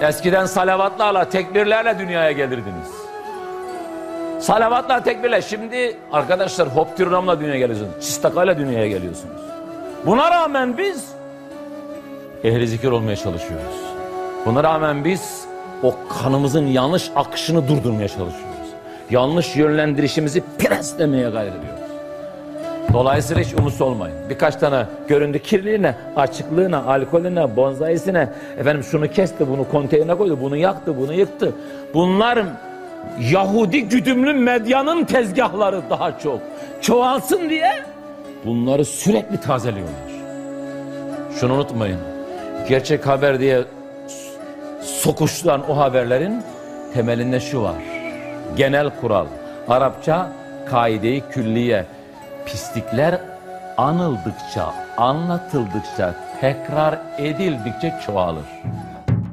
Eskiden salavatlarla, tekbirlerle dünyaya gelirdiniz. Salavatla, tekbirle. Şimdi arkadaşlar hoptirramla dünyaya geliyorsunuz. Çistakayla dünyaya geliyorsunuz. Buna rağmen biz ehli zikir olmaya çalışıyoruz. Buna rağmen biz o kanımızın yanlış akışını durdurmaya çalışıyoruz. Yanlış yönlendirişimizi preslemeye gayret ediyoruz. Dolayısıyla hiç umutsuz olmayın. Birkaç tane göründü kirliliğine, açıklığına, alkolüne, bonzayisine, efendim şunu kesti, bunu konteynerine koydu, bunu yaktı, bunu yıktı. Bunlar Yahudi güdümlü medyanın tezgahları daha çok. Çoğalsın diye bunları sürekli tazeliyorlar. Şunu unutmayın. Gerçek haber diye sokuşturan o haberlerin temelinde şu var. Genel kural. Arapça kaide-i külliye. Pislikler anıldıkça, anlatıldıkça, tekrar edildikçe çoğalır.